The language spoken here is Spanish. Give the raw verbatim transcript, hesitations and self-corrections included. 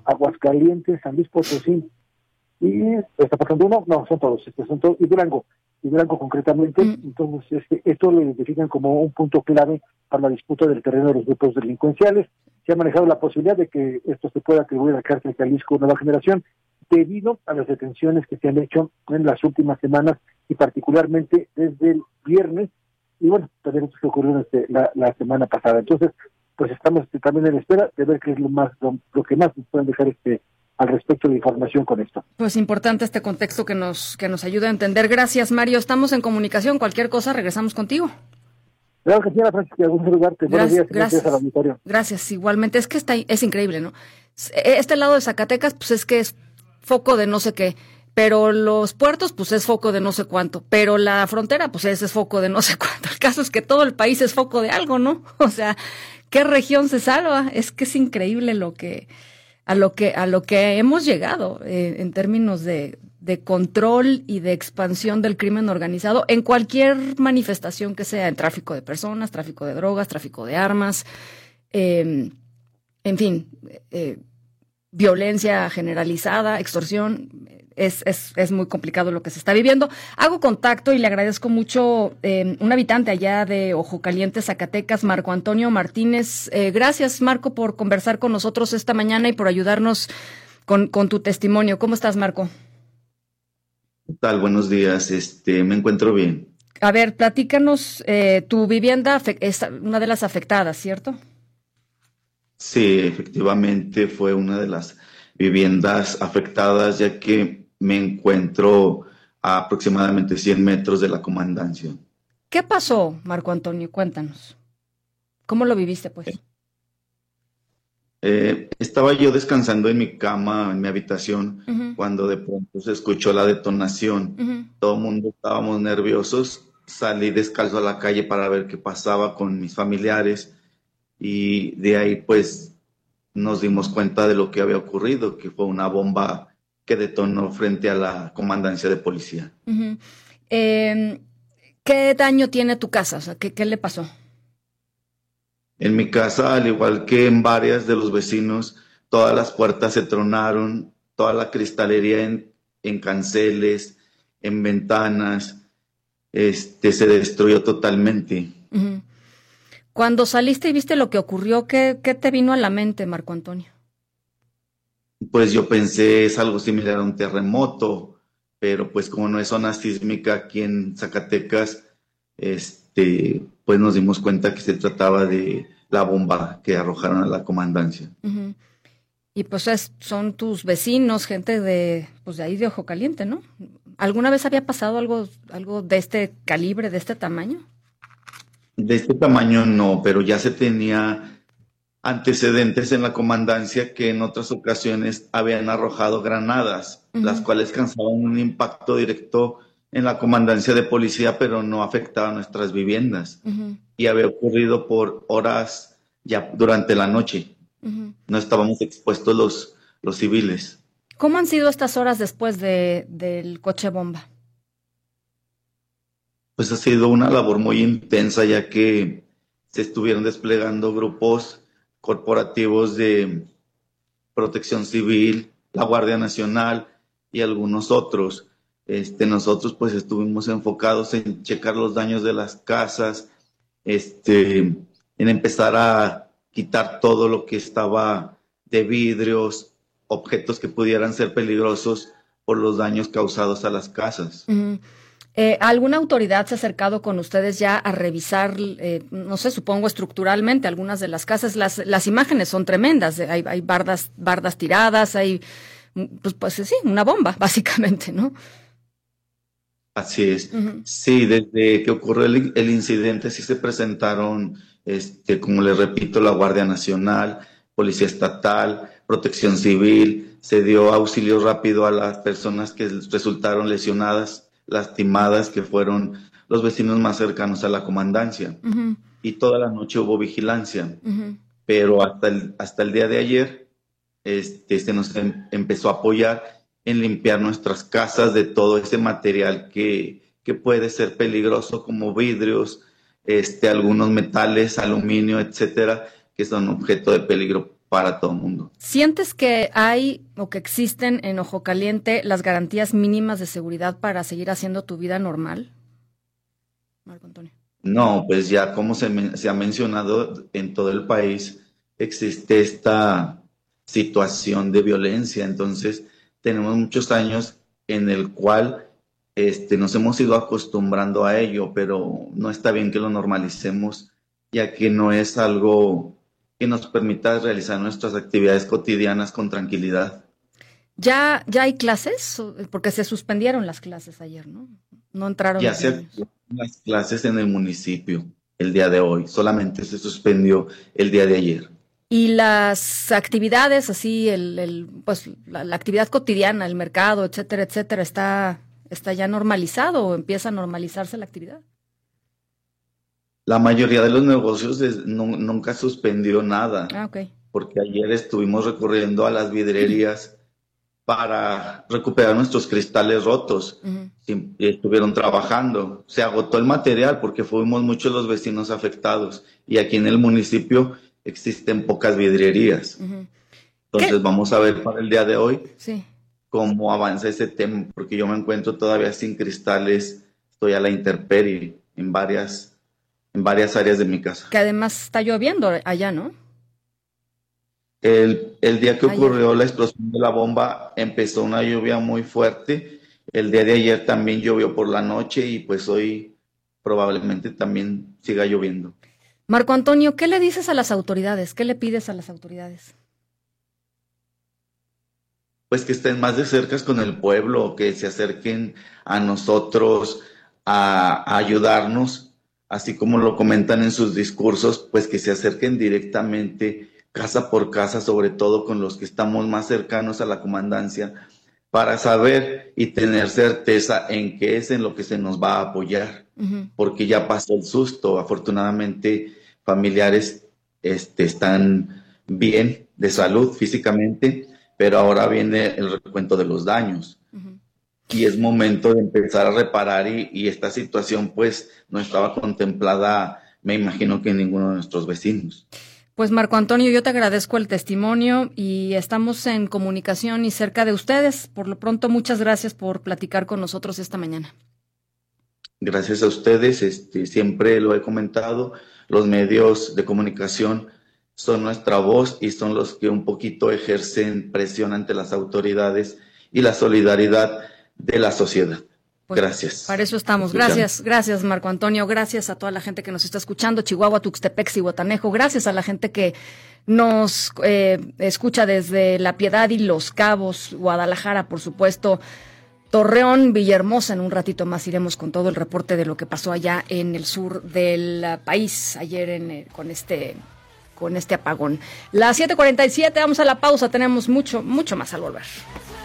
Aguascalientes, San Luis Potosí, y está pasando uno, no, son todos, este, son todos, y Durango, y Durango concretamente. Mm. Entonces, este, esto lo identifican como un punto clave para la disputa del terreno de los grupos delincuenciales. Se ha manejado la posibilidad de que esto se pueda atribuir al cártel Jalisco Nueva Generación, debido a las detenciones que se han hecho en las últimas semanas, y particularmente desde el viernes, y bueno, también esto que ocurrió este, la, la semana pasada. Entonces, pues estamos este, también en espera de ver qué es lo más lo, lo que más nos pueden dejar este al respecto de información con esto. Pues importante este contexto que nos que nos ayuda a entender. Gracias, Mario. Estamos en comunicación. Cualquier cosa, regresamos contigo. Claro que sí, Francisca, algún saludarte. Buenos días, gracias. Gracias al auditorio. Gracias, igualmente. Es que está, es increíble, ¿no? Este lado de Zacatecas, pues es que es foco de no sé qué, pero los puertos, pues es foco de no sé cuánto, pero la frontera, pues ese es foco de no sé cuánto. El caso es que todo el país es foco de algo, ¿no? O sea, ¿qué región se salva? Es que es increíble lo que a lo que a lo que hemos llegado eh, en términos de, de control y de expansión del crimen organizado en cualquier manifestación que sea, en tráfico de personas, tráfico de drogas, tráfico de armas, eh, en fin, eh, violencia generalizada, extorsión. Es, es, es muy complicado lo que se está viviendo. Hago contacto y le agradezco mucho eh, un habitante allá de Ojo Caliente, Zacatecas, Marco Antonio Martínez. Eh, gracias, Marco, por conversar con nosotros esta mañana y por ayudarnos con, con tu testimonio. ¿Cómo estás, Marco? ¿Qué tal? Buenos días. Este, me encuentro bien. A ver, platícanos, eh, tu vivienda es una de las afectadas, ¿cierto? Sí, efectivamente fue una de las viviendas afectadas, ya que me encuentro a aproximadamente cien metros de la comandancia. ¿Qué pasó, Marco Antonio? Cuéntanos. ¿Cómo lo viviste, pues? Eh, estaba yo descansando en mi cama, en mi habitación, uh-huh. cuando de pronto se escuchó la detonación. Uh-huh. Todo el mundo estábamos nerviosos. Salí descalzo a la calle para ver qué pasaba con mis familiares, y de ahí pues nos dimos cuenta de lo que había ocurrido, que fue una bomba que detonó frente a la comandancia de policía. Uh-huh. Eh, ¿Qué daño tiene tu casa? O sea, ¿qué, qué le pasó? En mi casa, al igual que en varias de los vecinos, todas las puertas se tronaron, toda la cristalería en, en canceles, en ventanas, este, se destruyó totalmente. Uh-huh. Cuando saliste y viste lo que ocurrió, ¿qué, qué te vino a la mente, Marco Antonio? Pues yo pensé, es algo similar a un terremoto, pero pues como no es zona sísmica aquí en Zacatecas, este, pues nos dimos cuenta que se trataba de la bomba que arrojaron a la comandancia. Uh-huh. Y pues es, son tus vecinos, gente de, pues de ahí de Ojo Caliente, ¿no? ¿Alguna vez había pasado algo, algo de este calibre, de este tamaño? De este tamaño no, pero ya se tenía antecedentes en la comandancia que en otras ocasiones habían arrojado granadas, uh-huh. las cuales causaban un impacto directo en la comandancia de policía, pero no afectaban nuestras viviendas. Uh-huh. Y había ocurrido por horas ya durante la noche. Uh-huh. No estábamos expuestos los, los civiles. ¿Cómo han sido estas horas después de, del coche bomba? Pues ha sido una labor muy intensa, ya que se estuvieron desplegando grupos corporativos de Protección Civil, la Guardia Nacional y algunos otros. Este, nosotros pues estuvimos enfocados en checar los daños de las casas, este, en empezar a quitar todo lo que estaba de vidrios, objetos que pudieran ser peligrosos por los daños causados a las casas. Uh-huh. Eh, ¿Alguna autoridad se ha acercado con ustedes ya a revisar, eh, no sé, supongo estructuralmente algunas de las casas? Las, las imágenes son tremendas, hay, hay bardas, bardas tiradas, hay, pues, pues sí, una bomba, básicamente, ¿no? Así es. Uh-huh. Sí, desde que ocurrió el, el incidente sí se presentaron, este, como les repito, la Guardia Nacional, Policía Estatal, Protección Civil, se dio auxilio rápido a las personas que resultaron lesionadas, lastimadas, que fueron los vecinos más cercanos a la comandancia. Uh-huh. Y toda la noche hubo vigilancia. Uh-huh. Pero hasta el, hasta el día de ayer este, se nos em, empezó a apoyar en limpiar nuestras casas de todo ese material que, que puede ser peligroso, como vidrios, este, algunos metales, aluminio, etcétera, que son objeto de peligro para todo el mundo. ¿Sientes que hay o que existen en Ojo Caliente las garantías mínimas de seguridad para seguir haciendo tu vida normal, Marco Antonio? No, pues ya como se, se ha mencionado, en todo el país existe esta situación de violencia, entonces tenemos muchos años en el cual este, nos hemos ido acostumbrando a ello, pero no está bien que lo normalicemos, ya que no es algo que nos permita realizar nuestras actividades cotidianas con tranquilidad. ¿Ya, ya hay clases? Porque se suspendieron las clases ayer, ¿no? No entraron Ya los se niños. las clases en el municipio el día de hoy, solamente se suspendió el día de ayer. Y las actividades, así, el, el pues la, la actividad cotidiana, el mercado, etcétera, etcétera, ¿está, está ya normalizado o empieza a normalizarse la actividad? La mayoría de los negocios es, no, nunca suspendió nada, Ah, ok. porque ayer estuvimos recurriendo a las vidrierías para recuperar nuestros cristales rotos. Uh-huh. Sí, estuvieron trabajando. Se agotó el material porque fuimos muchos los vecinos afectados. Y aquí en el municipio existen pocas vidrierías. Uh-huh. Entonces ¿Qué? vamos a ver para el día de hoy Sí. cómo avanza ese tema, porque yo me encuentro todavía sin cristales, estoy a la intemperie en varias, en varias áreas de mi casa. Que además está lloviendo allá, ¿no? El, el día que Ayer. ocurrió la explosión de la bomba empezó una lluvia muy fuerte. El día de ayer también llovió por la noche y pues hoy probablemente también siga lloviendo. Marco Antonio, ¿qué le dices a las autoridades? ¿Qué le pides a las autoridades? Pues que estén más de cerca con el pueblo, que se acerquen a nosotros a, a ayudarnos, así como lo comentan en sus discursos, pues que se acerquen directamente casa por casa, sobre todo con los que estamos más cercanos a la comandancia, para saber y tener certeza en qué es en lo que se nos va a apoyar, uh-huh. porque ya pasó el susto. Afortunadamente, familiares este, están bien de salud físicamente, pero ahora viene el recuento de los daños. Uh-huh. Y es momento de empezar a reparar y, y esta situación pues no estaba contemplada, me imagino que en ninguno de nuestros vecinos. Pues Marco Antonio, yo te agradezco el testimonio y estamos en comunicación y cerca de ustedes. Por lo pronto, muchas gracias por platicar con nosotros esta mañana. Gracias a ustedes, este, siempre lo he comentado, los medios de comunicación son nuestra voz y son los que un poquito ejercen presión ante las autoridades y la solidaridad de la sociedad. Pues gracias. Para eso estamos. Gracias, gracias Marco Antonio. Gracias a toda la gente que nos está escuchando, Chihuahua, Tuxtepec, Zihuatanejo. Gracias a la gente que nos eh, escucha desde La Piedad y Los Cabos, Guadalajara, por supuesto, Torreón, Villahermosa. En un ratito más iremos con todo el reporte de lo que pasó allá en el sur del país ayer en, eh, con este con este apagón. Las siete cuarenta y siete, vamos a la pausa. Tenemos mucho, mucho más al volver.